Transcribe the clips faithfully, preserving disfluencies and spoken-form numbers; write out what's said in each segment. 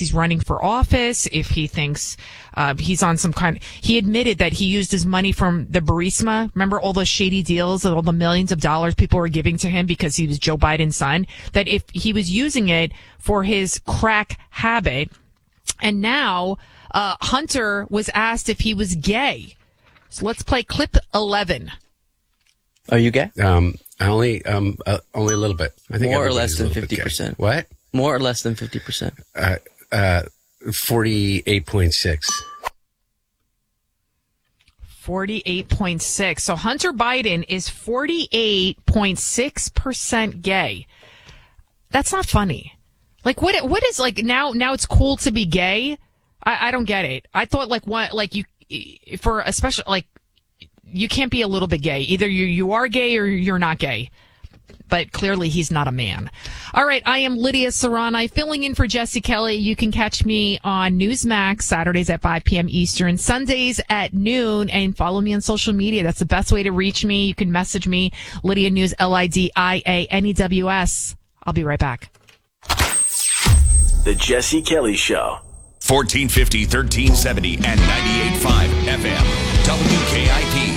he's running for office, if he thinks uh, he's on some kind. He admitted that he used his money from the Burisma. Remember all those shady deals and all the millions of dollars people were giving to him because he was Joe Biden's son? That if he was using it for his crack habit. And now uh, Hunter was asked if he was gay. So let's play clip eleven. Are you gay? Um, I only, um, uh, only a little bit. I think more or less everybody's a than little bit fifty gay. percent. What? More or less than fifty percent. Uh, uh, forty-eight point six. forty-eight point six. So Hunter Biden is forty-eight point six percent gay. That's not funny. Like what? What is like now? Now it's cool to be gay. I, I don't get it. I thought like what? Like you for a special like you can't be a little bit gay. Either you you are gay or you're not gay. But clearly he's not a man. All right, I am Lydia Serrani, filling in for Jesse Kelly. You can catch me on Newsmax Saturdays at five p.m. Eastern, Sundays at noon, and follow me on social media. That's the best way to reach me. You can message me, Lydia News, L I D I A N E W S. I'll be right back. The Jesse Kelly Show. fourteen fifty, thirteen seventy, and ninety-eight point five F M. W K I P.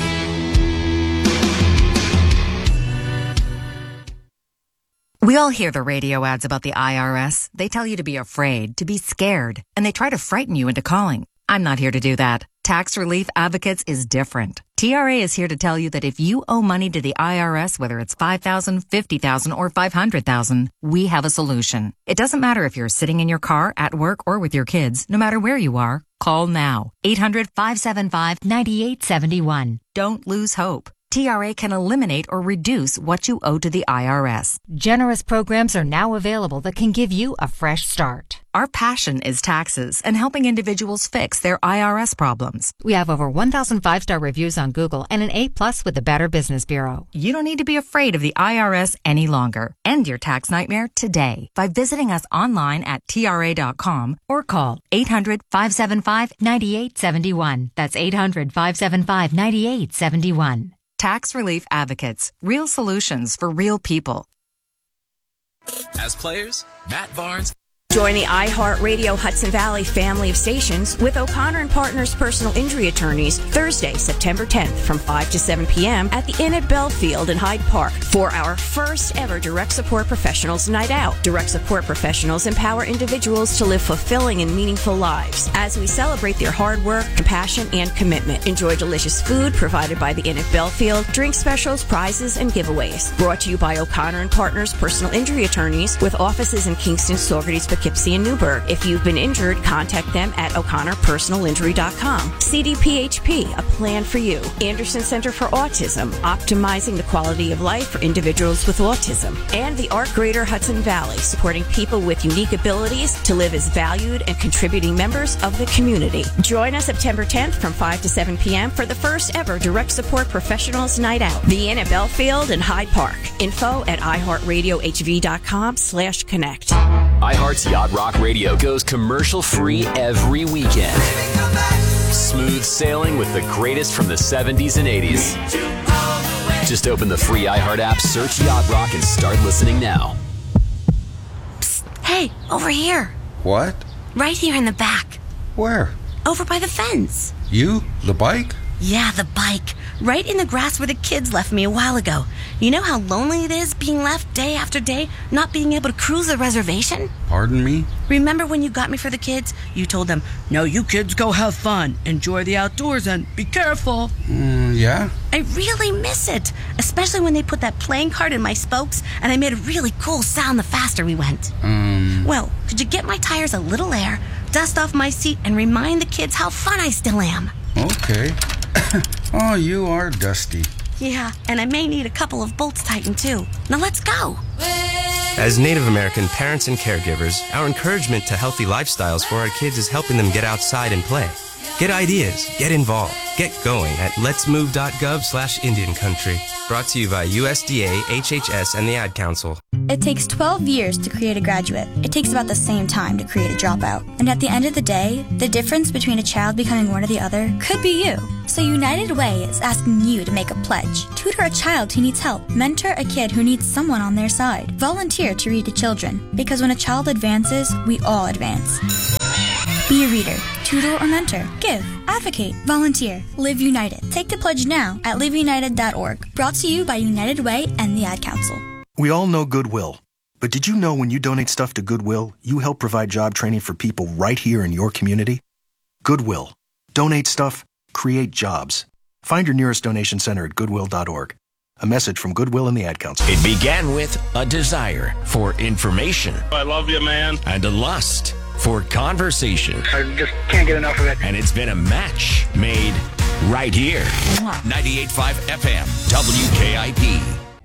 We all hear the radio ads about the I R S. They tell you to be afraid, to be scared, and they try to frighten you into calling. I'm not here to do that. Tax Relief Advocates is different. T R A is here to tell you that if you owe money to the I R S, whether it's five thousand dollars, fifty thousand dollars, or five hundred thousand dollars, we have a solution. It doesn't matter if you're sitting in your car, at work, or with your kids. No matter where you are, call now. eight hundred, five seven five, nine eight seven one. Don't lose hope. T R A can eliminate or reduce what you owe to the I R S. Generous programs are now available that can give you a fresh start. Our passion is taxes and helping individuals fix their I R S problems. We have over one thousand five-star reviews on Google and an A plus with the Better Business Bureau. You don't need to be afraid of the I R S any longer. End your tax nightmare today by visiting us online at T R A dot com or call eight hundred, five seven five, nine eight seven one. That's eight hundred, five seven five, nine eight seven one. Tax Relief Advocates. Real solutions for real people. As players, Matt Barnes. Join the iHeartRadio Hudson Valley family of stations with O'Connor and Partners Personal Injury Attorneys Thursday, September tenth from five to seven p.m. at the Inn at Belfield in Hyde Park for our first ever Direct Support Professionals Night Out. Direct Support Professionals empower individuals to live fulfilling and meaningful lives as we celebrate their hard work, compassion, and commitment. Enjoy delicious food provided by the Inn at Belfield, drink specials, prizes, and giveaways. Brought to you by O'Connor and Partners Personal Injury Attorneys with offices in Kingston, Saugerties, Poughkeepsie, and Newburgh. If you've been injured, contact them at O'Connor Personal Injury dot com. C D P H P, a plan for you. Anderson Center for Autism, optimizing the quality of life for individuals with autism. And the Art Greater Hudson Valley, supporting people with unique abilities to live as valued and contributing members of the community. Join us September tenth from five to seven p.m. for the first ever Direct Support Professionals Night Out. The Inn at Belfield and Hyde Park. Info at iHeartRadioHV.com slash connect. iHeart's Yacht Rock Radio goes commercial-free every weekend. Smooth sailing with the greatest from the seventies and eighties. Just open the free iHeart app, search Yacht Rock, and start listening now. Psst, hey, over here. What? Right here in the back. Where? Over by the fence. You? The bike? Yeah, the bike. Right in the grass where the kids left me a while ago. You know how lonely it is being left day after day, not being able to cruise the reservation? Pardon me? Remember when you got me for the kids? You told them, no, you kids go have fun, enjoy the outdoors, and be careful. Mm, yeah? I really miss it, especially when they put that playing card in my spokes, and I made a really cool sound the faster we went. Um... Well, could you get my tires a little air, dust off my seat, and remind the kids how fun I still am? Okay. Oh, you are dusty. Yeah, and I may need a couple of bolts tightened too. Now let's go. As Native American parents and caregivers, our encouragement to healthy lifestyles for our kids is helping them get outside and play. Get ideas, get involved, get going at letsmove.gov slash Indian Country. Brought to you by U S D A, H H S, and the Ad Council. It takes twelve years to create a graduate. It takes about the same time to create a dropout. And at the end of the day, the difference between a child becoming one or the other could be you. So United Way is asking you to make a pledge. Tutor a child who needs help. Mentor a kid who needs someone on their side. Volunteer to read to children. Because when a child advances, we all advance. Be a reader, tutor, or mentor. Give, advocate, volunteer. Live United. Take the pledge now at live united dot org. Brought to you by United Way and the Ad Council. We all know Goodwill. But did you know when you donate stuff to Goodwill, you help provide job training for people right here in your community? Goodwill. Donate stuff, create jobs. Find your nearest donation center at goodwill dot org. A message from Goodwill and the Ad Council. It began with a desire for information. I love you, man. And a lust for conversation. I just can't get enough of it. And it's been a match made right here. ninety-eight point five F M, W K I P.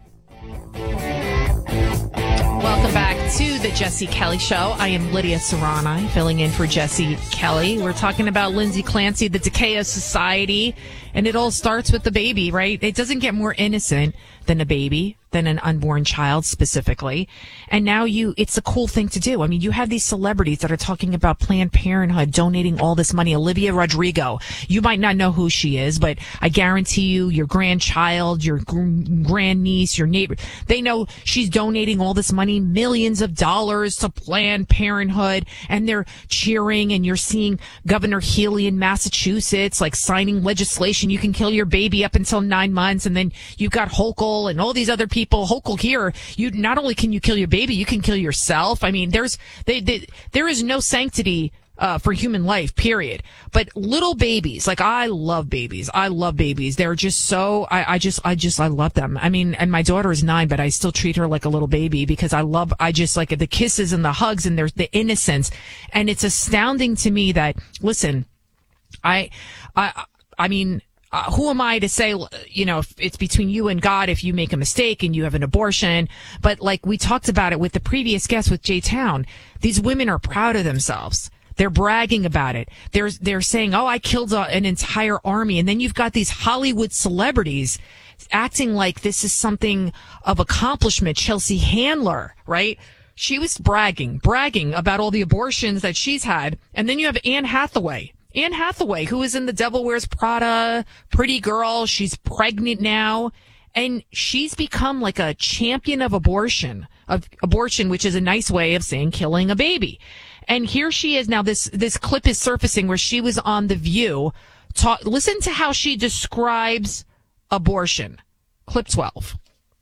Welcome back to the Jesse Kelly Show. I am Lydia Serrani, filling in for Jesse Kelly. We're talking about Lindsay Clancy, the decay of society, and it all starts with the baby, right? It doesn't get more innocent than a baby, than an unborn child specifically. And now you, it's a cool thing to do. I mean, you have these celebrities that are talking about Planned Parenthood donating all this money. Olivia Rodrigo, you might not know who she is, but I guarantee you, your grandchild, your gr- grandniece, your neighbor, they know she's donating all this money, millions of dollars to Planned Parenthood, and they're cheering, and you're seeing Governor Healy in Massachusetts, like signing legislation. You can kill your baby up until nine months, and then you've got Hochul and all these other people. Hochul here, you not only can you kill your baby, you can kill yourself. I mean, there's they, they, there is no sanctity uh, for human life, period. But little babies, like I love babies. I love babies. They're just so, I, I just, I just, I love them. I mean, and my daughter is nine, but I still treat her like a little baby because I love, I just like the kisses and the hugs and there's the innocence. And it's astounding to me that, listen, I, I, I mean, Uh, who am I to say, you know, if it's between you and God if you make a mistake and you have an abortion. But like we talked about it with the previous guest with Jay Town, these women are proud of themselves. They're bragging about it. They're, they're saying, oh, I killed a, an entire army. And then you've got these Hollywood celebrities acting like this is something of accomplishment. Chelsea Handler, right? She was bragging, bragging about all the abortions that she's had. And then you have Anne Hathaway. Anne Hathaway, who is in The Devil Wears Prada, pretty girl. She's pregnant now. And she's become like a champion of abortion, of abortion, which is a nice way of saying killing a baby. And here she is now. This, this clip is surfacing where she was on The View. Talk, listen to how she describes abortion. Clip twelve.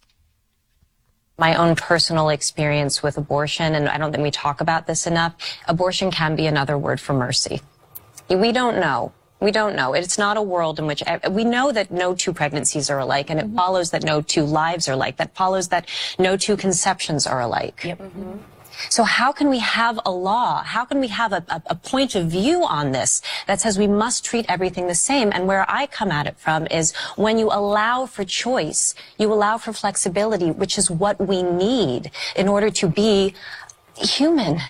My own personal experience with abortion, and I don't think we talk about this enough, abortion can be another word for mercy. We don't know. We don't know. It's not a world in which we know that no two pregnancies are alike, and it mm-hmm. follows that no two lives are alike. That follows that no two conceptions are alike. Yep. Mm-hmm. So how can we have a law? How can we have a, a, a point of view on this that says we must treat everything the same? And where I come at it from is when you allow for choice, you allow for flexibility, which is what we need in order to be human.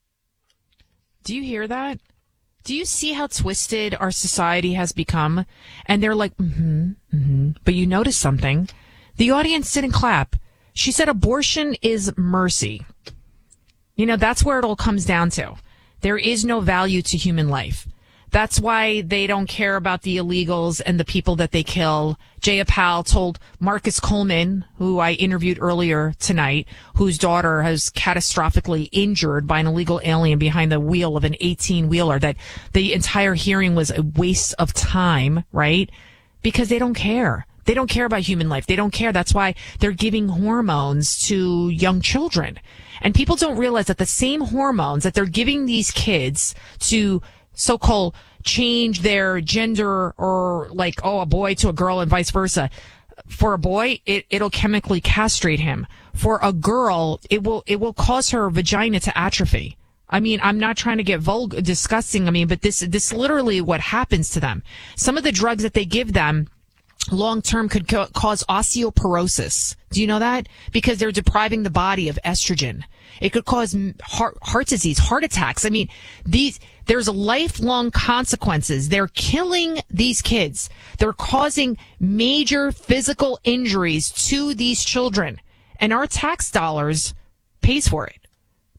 Do you hear that? Do you see how twisted our society has become? And they're like, mm-hmm, mm-hmm. But you notice something. The audience didn't clap. She said abortion is mercy. You know, that's where it all comes down to. There is no value to human life. That's why they don't care about the illegals and the people that they kill. Jaya Pal told Marcus Coleman, who I interviewed earlier tonight, whose daughter has catastrophically injured by an illegal alien behind the wheel of an eighteen-wheeler, that the entire hearing was a waste of time, right? Because they don't care. They don't care about human life. They don't care. That's why they're giving hormones to young children. And people don't realize that the same hormones that they're giving these kids to so-called change their gender, or like, oh, a boy to a girl and vice versa. For a boy, it, it'll chemically castrate him. For a girl, it will, it will cause her vagina to atrophy. I mean, I'm not trying to get vulgar, disgusting. I mean, but this, this literally what happens to them. Some of the drugs that they give them long-term could co- cause osteoporosis. Do you know that? Because they're depriving the body of estrogen. It could cause heart, heart disease, heart attacks. I mean, these, there's lifelong consequences. They're killing these kids. They're causing major physical injuries to these children. And our tax dollars pays for it.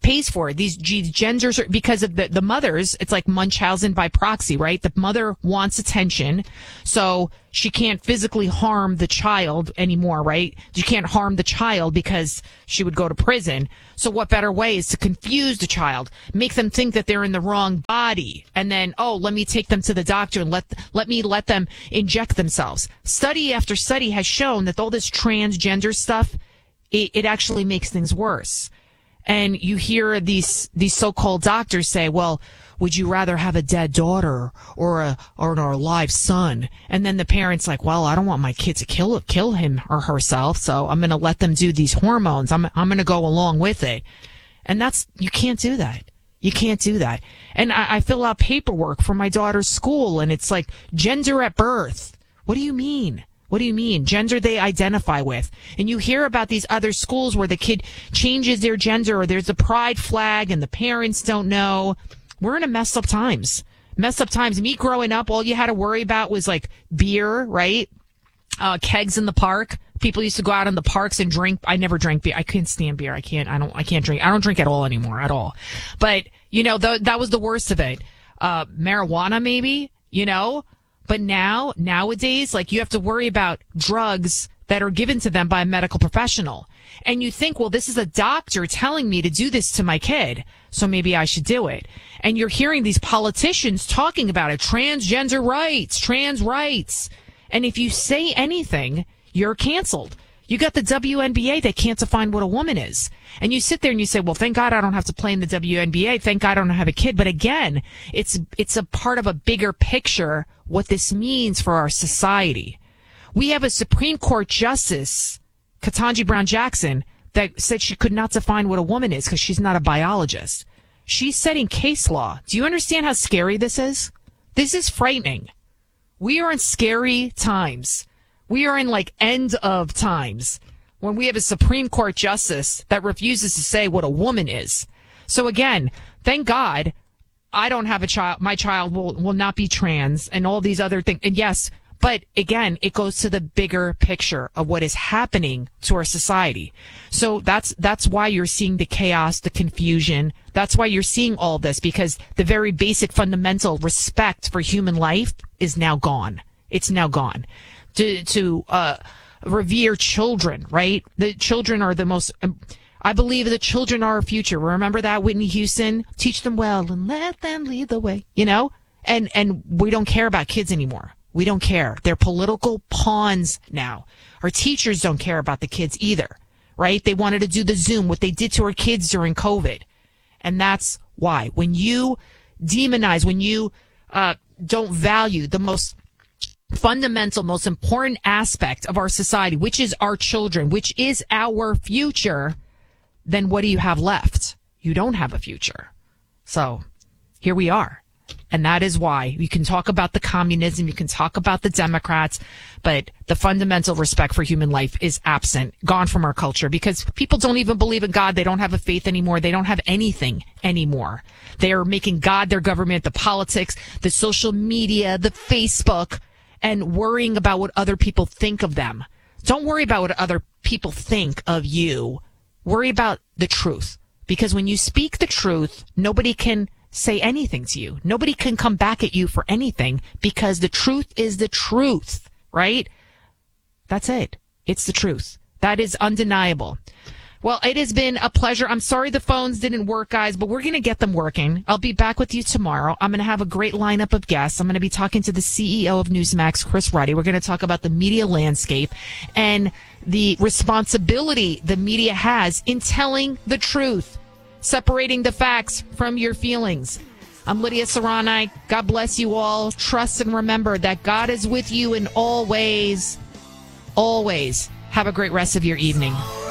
pays for it. These g- genders are, because of the, the mothers, it's like Munchausen by proxy, right? The mother wants attention, so she can't physically harm the child anymore, right? You can't harm the child because she would go to prison. So what better way is to confuse the child, make them think that they're in the wrong body, and then, oh, let me take them to the doctor and let let me let them inject themselves. Study after study has shown that all this transgender stuff, it, it actually makes things worse. And you hear these these so-called doctors say, well, would you rather have a dead daughter or a or an alive son? And then the parent's like, well, I don't want my kid to kill kill him or herself, so I'm going to let them do these hormones. I'm I'm going to go along with it. And that's, you can't do that. You can't do that. And I, I fill out paperwork for my daughter's school, and it's like gender at birth. What do you mean? What do you mean? Gender they identify with. And you hear about these other schools where the kid changes their gender, or there's a pride flag and the parents don't know. We're in a messed up times. Messed up times. Me growing up, all you had to worry about was like beer, right? Uh, kegs in the park. People used to go out in the parks and drink. I never drank beer. I couldn't stand beer. I can't, I don't, I can't drink. I don't drink at all anymore, at all. But, you know, th- that was the worst of it. Uh, marijuana maybe, you know? But now, nowadays, like, you have to worry about drugs that are given to them by a medical professional. And you think, well, this is a doctor telling me to do this to my kid, so maybe I should do it. And you're hearing these politicians talking about it, transgender rights, trans rights. And if you say anything, you're canceled. You got the W N B A that can't define what a woman is. And you sit there and you say, well, thank God I don't have to play in the W N B A. Thank God I don't have a kid. But again, it's it's a part of a bigger picture, what this means for our society. We have a Supreme Court Justice, Ketanji Brown Jackson, that said she could not define what a woman is because she's not a biologist. She's setting case law. Do you understand how scary this is? This is frightening. We are in scary times. We are in like end of times when we have a Supreme Court justice that refuses to say what a woman is. So again, thank God I don't have a child. My child will, will not be trans and all these other things. And yes, but again, it goes to the bigger picture of what is happening to our society. So that's, that's why you're seeing the chaos, the confusion. That's why you're seeing all this, because the very basic fundamental respect for human life is now gone. It's now gone. To, to, uh, revere children, right? The children are the most, um, I believe the children are our future. Remember that, Whitney Houston? Teach them well and let them lead the way, you know? And, and we don't care about kids anymore. We don't care. They're political pawns now. Our teachers don't care about the kids either, right? They wanted to do the Zoom, what they did to our kids during COVID. And that's why. When you demonize, when you, uh, don't value the most fundamental, most important aspect of our society, which is our children, which is our future, then what do you have left? You don't have a future. So here we are. And that is why you can talk about the communism, you can talk about the Democrats, but the fundamental respect for human life is absent, gone from our culture, because people don't even believe in God. They don't have a faith anymore. They don't have anything anymore. They are making God their government, the politics, the social media, the Facebook, and worrying about what other people think of them. Don't worry about what other people think of you. Worry about the truth. Because when you speak the truth, nobody can say anything to you. Nobody can come back at you for anything, because the truth is the truth, right? That's it. It's the truth. That is undeniable. Well, it has been a pleasure. I'm sorry the phones didn't work, guys, but we're going to get them working. I'll be back with you tomorrow. I'm going to have a great lineup of guests. I'm going to be talking to the C E O of Newsmax, Chris Ruddy. We're going to talk about the media landscape and the responsibility the media has in telling the truth, separating the facts from your feelings. I'm Lydia Serrani. God bless you all. Trust and remember that God is with you in all ways. Always. Have a great rest of your evening.